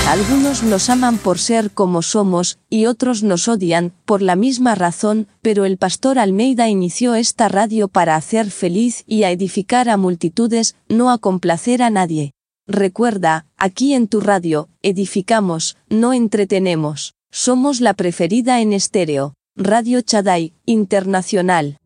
Algunos nos aman por ser como somos, y otros nos odian, por la misma razón, pero el pastor Almeida inició esta radio para hacer feliz y a edificar a multitudes, no a complacer a nadie. Recuerda, aquí en tu radio, edificamos, no entretenemos. Somos la preferida en estéreo. Radio Shaddai, Internacional.